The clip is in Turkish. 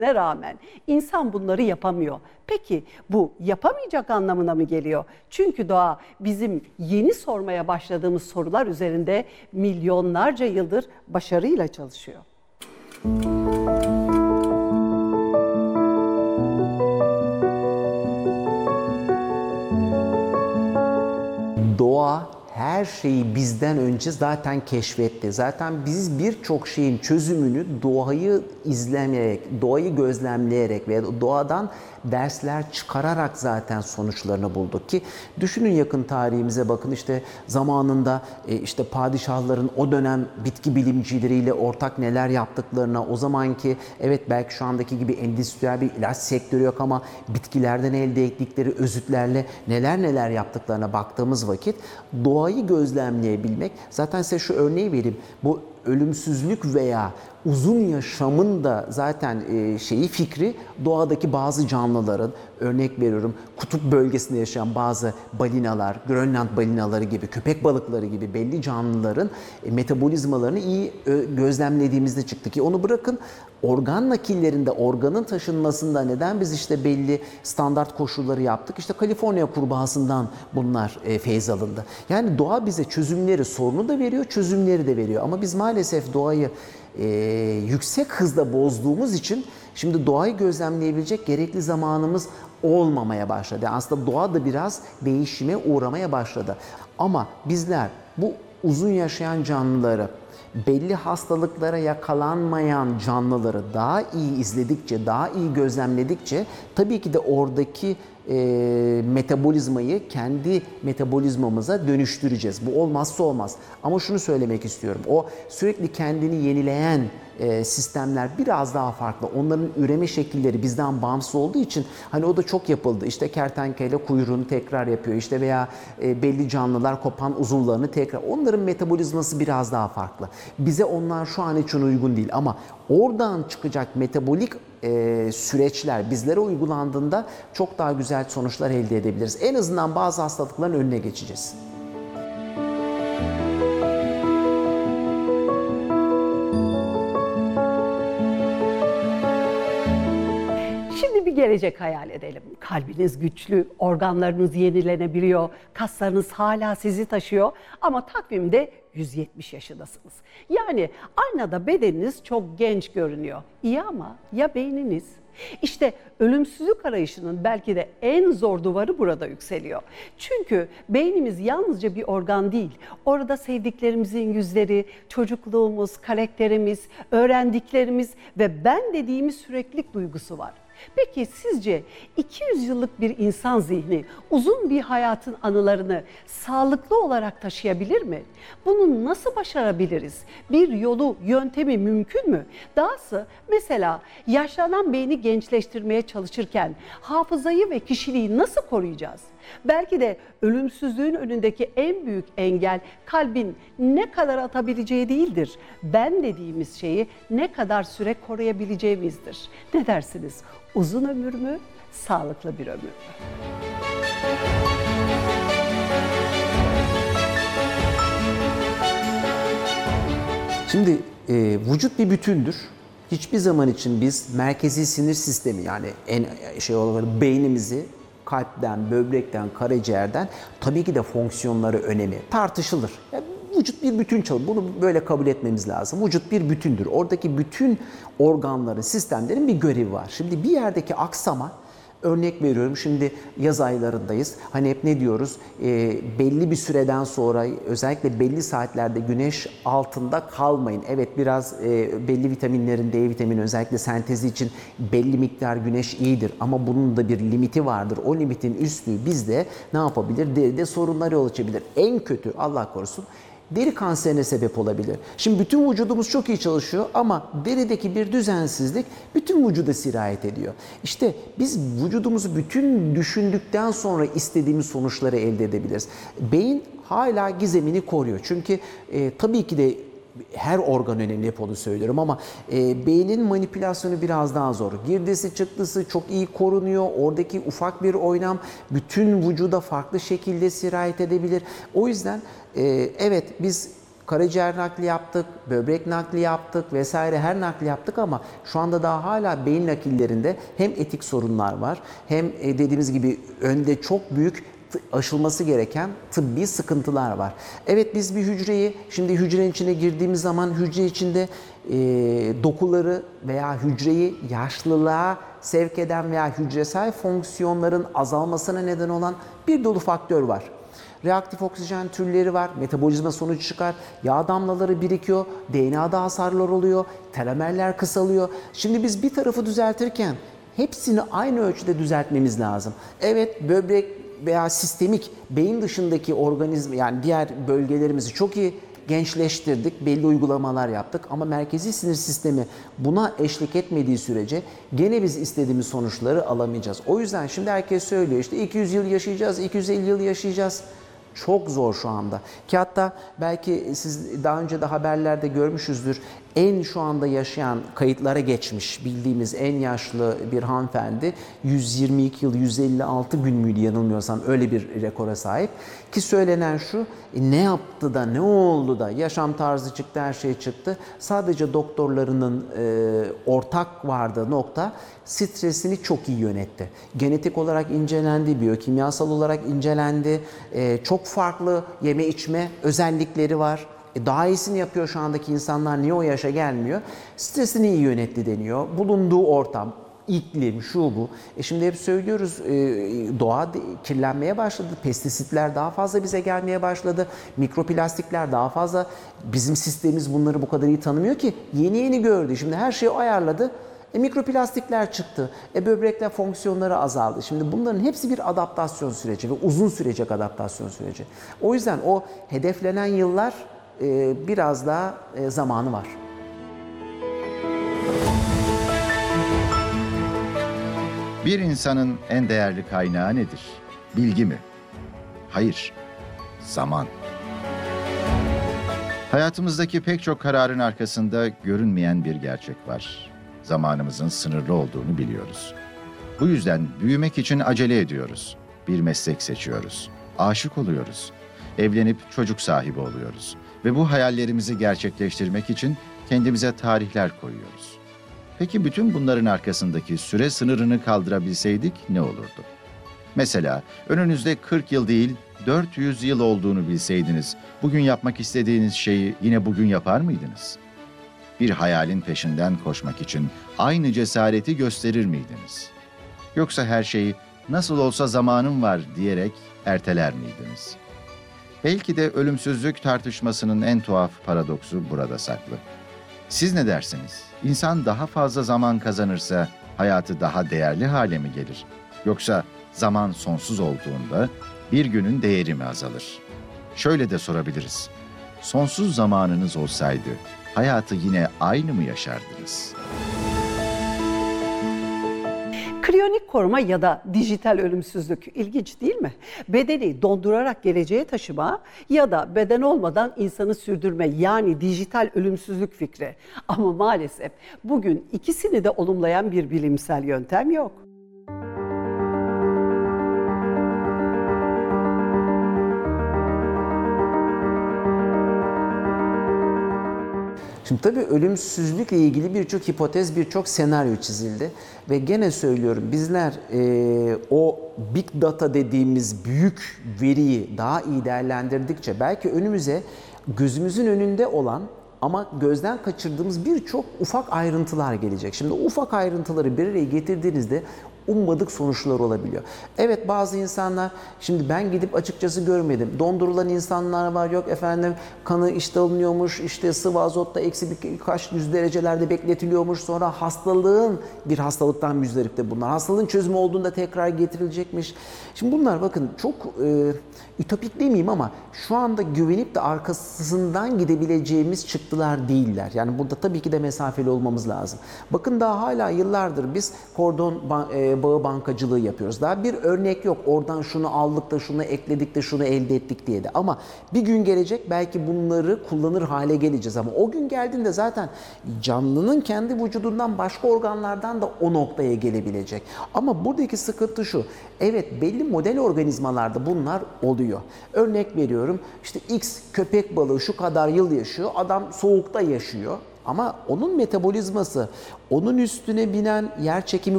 rağmen insan bunları yapamıyor. Peki bu yapamayacak anlamına mı geliyor? Çünkü doğa bizim yeni sormaya başladığımız sorular üzerinde milyonlarca yıldır başarıyla çalışıyor. Doğa her şeyi bizden önce zaten keşfetti. Zaten biz birçok şeyin çözümünü doğayı izlemeyerek, doğayı gözlemleyerek ve doğadan dersler çıkararak zaten sonuçlarını bulduk ki düşünün yakın tarihimize bakın işte zamanında işte padişahların o dönem bitki bilimcileriyle ortak neler yaptıklarına o zamanki evet belki şu andaki gibi endüstriyel bir ilaç sektörü yok ama bitkilerden elde ettikleri özütlerle neler yaptıklarına baktığımız vakit doğayı gözlemleyebilmek zaten size şu örneği vereyim bu ölümsüzlük veya uzun yaşamın da zaten fikri doğadaki bazı canlıların örnek veriyorum kutup bölgesinde yaşayan bazı balinalar, Grönland balinaları gibi, köpek balıkları gibi belli canlıların metabolizmalarını iyi gözlemlediğimizde çıktı ki onu bırakın organ nakillerinde organın taşınmasında neden biz işte belli standart koşulları yaptık? İşte Kaliforniya kurbağasından bunlar feyz alındı. Yani doğa bize çözümleri, sorunu da veriyor, çözümleri de veriyor. Ama biz maalesef doğayı yüksek hızda bozduğumuz için şimdi doğayı gözlemleyebilecek gerekli zamanımız olmamaya başladı. Yani aslında doğa da biraz değişime uğramaya başladı. Ama bizler bu uzun yaşayan canlıları, belli hastalıklara yakalanmayan canlıları daha iyi izledikçe, daha iyi gözlemledikçe tabii ki de oradaki metabolizmayı kendi metabolizmamıza dönüştüreceğiz. Bu olmazsa olmaz. Ama şunu söylemek istiyorum. O sürekli kendini yenileyen sistemler biraz daha farklı. Onların üreme şekilleri bizden bağımsız olduğu için hani o da çok yapıldı. İşte kertenkele kuyruğunu tekrar yapıyor. İşte veya belli canlılar kopan uzuvlarını tekrar. Onların metabolizması biraz daha farklı. Bize onlar şu an için uygun değil ama oradan çıkacak metabolik süreçler bizlere uygulandığında çok daha güzel sonuçlar elde edebiliriz. En azından bazı hastalıkların önüne geçeceğiz. Şimdi bir gelecek hayal edelim. Kalbiniz güçlü, organlarınız yenilenebiliyor, kaslarınız hala sizi taşıyor ama takvimde 170 yaşındasınız. Yani aynada bedeniniz çok genç görünüyor. İyi ama ya beyniniz? İşte ölümsüzlük arayışının belki de en zor duvarı burada yükseliyor. Çünkü beynimiz yalnızca bir organ değil. Orada sevdiklerimizin yüzleri, çocukluğumuz, karakterimiz, öğrendiklerimiz ve ben dediğimiz süreklilik duygusu var. Peki sizce 200 yıllık bir insan zihni uzun bir hayatın anılarını sağlıklı olarak taşıyabilir mi? Bunu nasıl başarabiliriz? Bir yolu, yöntemi mümkün mü? Dahası mesela yaşlanan beyni gençleştirmeye çalışırken hafızayı ve kişiliği nasıl koruyacağız? Belki de ölümsüzlüğün önündeki en büyük engel kalbin ne kadar atabileceği değildir. Ben dediğimiz şeyi ne kadar süre koruyabileceğimizdir. Ne dersiniz? Uzun ömür mü, sağlıklı bir ömür mü? Şimdi vücut bir bütündür. Hiçbir zaman için biz merkezi sinir sistemi yani en olarak beynimizi kalpten, böbrekten, karaciğerden tabii ki de fonksiyonları önemi tartışılır. Yani vücut bir bütün çalışır. Bunu böyle kabul etmemiz lazım. Vücut bir bütündür. Oradaki bütün organların, sistemlerin bir görevi var. Şimdi bir yerdeki aksama, örnek veriyorum şimdi yaz aylarındayız. Hani hep ne diyoruz? Belli bir süreden sonra özellikle belli saatlerde güneş altında kalmayın. Evet biraz belli vitaminlerin, D vitamini özellikle sentezi için belli miktar güneş iyidir. Ama bunun da bir limiti vardır. O limitin üstü bizde ne yapabilir? Deride sorunlara yol açabilir. En kötü Allah korusun deri kanserine sebep olabilir. Şimdi bütün vücudumuz çok iyi çalışıyor ama derideki bir düzensizlik bütün vücuda sirayet ediyor. İşte biz vücudumuzu bütün düşündükten sonra istediğimiz sonuçları elde edebiliriz. Beyin hala gizemini koruyor. Çünkü tabii ki de her organ önemli, hep onu söylüyorum ama beynin manipülasyonu biraz daha zor. Girdisi çıktısı çok iyi korunuyor. Oradaki ufak bir oynam bütün vücuda farklı şekilde sirayet edebilir. O yüzden evet biz karaciğer nakli yaptık, böbrek nakli yaptık vesaire her nakli yaptık ama şu anda daha hala beyin nakillerinde hem etik sorunlar var hem dediğimiz gibi önde çok büyük aşılması gereken tıbbi sıkıntılar var. Evet biz bir hücreyi, şimdi hücrenin içine girdiğimiz zaman hücre içinde dokuları veya hücreyi yaşlılığa sevk eden veya hücresel fonksiyonların azalmasına neden olan bir dolu faktör var. Reaktif oksijen türleri var, metabolizma sonucu çıkar, yağ damlaları birikiyor, DNA'da hasarlar oluyor, telomerler kısalıyor. Şimdi biz bir tarafı düzeltirken hepsini aynı ölçüde düzeltmemiz lazım. Evet böbrek veya sistemik beyin dışındaki organizma yani diğer bölgelerimizi çok iyi gençleştirdik, belli uygulamalar yaptık ama merkezi sinir sistemi buna eşlik etmediği sürece gene biz istediğimiz sonuçları alamayacağız. O yüzden şimdi herkes söylüyor işte 200 yıl yaşayacağız, 250 yıl yaşayacağız. Çok zor şu anda. Ki hatta belki siz daha önce de haberlerde görmüşüzdür. En şu anda yaşayan, kayıtlara geçmiş bildiğimiz en yaşlı bir hanımefendi 122 yıl 156 gün müydü yanılmıyorsam öyle bir rekora sahip. Ki söylenen şu ne yaptı da ne oldu da yaşam tarzı çıktı her şey çıktı. Sadece doktorlarının ortak vardığı nokta stresini çok iyi yönetti. Genetik olarak incelendi, biyokimyasal olarak incelendi. Çok farklı yeme içme özellikleri var. Daha iyisini yapıyor şu andaki insanlar. Niye o yaşa gelmiyor? Stresini iyi yönetti deniyor. Bulunduğu ortam, iklim, şu bu. Şimdi hep söylüyoruz doğa kirlenmeye başladı. Pestisitler daha fazla bize gelmeye başladı. Mikroplastikler daha fazla. Bizim sistemimiz bunları bu kadar iyi tanımıyor ki. Yeni yeni gördü. Şimdi her şeyi ayarladı. Mikroplastikler çıktı. Böbrekler fonksiyonları azaldı. Şimdi bunların hepsi bir adaptasyon süreci ve uzun sürecek adaptasyon süreci. O yüzden o hedeflenen yıllar biraz daha zamanı var. Bir insanın en değerli kaynağı nedir? Bilgi mi? Hayır, zaman. Hayatımızdaki pek çok kararın arkasında görünmeyen bir gerçek var. Zamanımızın sınırlı olduğunu biliyoruz. Bu yüzden büyümek için acele ediyoruz. Bir meslek seçiyoruz. Aşık oluyoruz. Evlenip çocuk sahibi oluyoruz. Ve bu hayallerimizi gerçekleştirmek için kendimize tarihler koyuyoruz. Peki bütün bunların arkasındaki süre sınırını kaldırabilseydik ne olurdu? Mesela önünüzde 40 yıl değil 400 yıl olduğunu bilseydiniz, bugün yapmak istediğiniz şeyi yine bugün yapar mıydınız? Bir hayalin peşinden koşmak için aynı cesareti gösterir miydiniz? Yoksa her şeyi nasıl olsa zamanım var diyerek erteler miydiniz? Belki de ölümsüzlük tartışmasının en tuhaf paradoksu burada saklı. Siz ne dersiniz? İnsan daha fazla zaman kazanırsa hayatı daha değerli hale mi gelir? Yoksa zaman sonsuz olduğunda bir günün değeri mi azalır? Şöyle de sorabiliriz. Sonsuz zamanınız olsaydı hayatı yine aynı mı yaşardınız? Kriyonik koruma ya da dijital ölümsüzlük ilginç değil mi? Bedeni dondurarak geleceğe taşıma ya da beden olmadan insanı sürdürme yani dijital ölümsüzlük fikri. Ama maalesef bugün ikisini de olumlayan bir bilimsel yöntem yok. Şimdi tabii ölümsüzlükle ilgili birçok hipotez, birçok senaryo çizildi. Ve gene söylüyorum bizler o big data dediğimiz büyük veriyi daha iyi değerlendirdikçe belki önümüze gözümüzün önünde olan ama gözden kaçırdığımız birçok ufak ayrıntılar gelecek. Şimdi ufak ayrıntıları bir araya getirdiğinizde ummadık sonuçlar olabiliyor. Evet bazı insanlar, şimdi ben gidip açıkçası görmedim. Dondurulan insanlar var, yok efendim kanı işte alınıyormuş, işte sıvı azotta eksi birkaç yüz derecelerde bekletiliyormuş. Sonra bir hastalıktan müzdarip de bunlar. Hastalığın çözümü olduğunda tekrar getirilecekmiş. Şimdi bunlar bakın çok ütopik demeyeyim ama şu anda güvenip de arkasından gidebileceğimiz çıktılar değiller. Yani burada tabii ki de mesafeli olmamız lazım. Bakın daha hala yıllardır biz kordon veri bağı bankacılığı yapıyoruz. Daha bir örnek yok. Oradan şunu aldık da şunu ekledik de şunu elde ettik diye de. Ama bir gün gelecek belki bunları kullanır hale geleceğiz. Ama o gün geldiğinde zaten canlının kendi vücudundan başka organlardan da o noktaya gelebilecek. Ama buradaki sıkıntı şu. Evet, belli model organizmalarda bunlar oluyor. Örnek veriyorum, işte X köpek balığı şu kadar yıl yaşıyor, adam soğukta yaşıyor. Ama onun metabolizması, onun üstüne binen yer çekimi